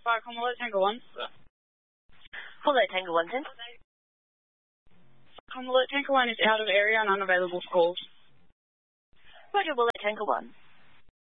Comma Tango 1. Hello, Tango 1 10. Comma Tango 1 is out of area and unavailable for calls. Roger, Tango 1.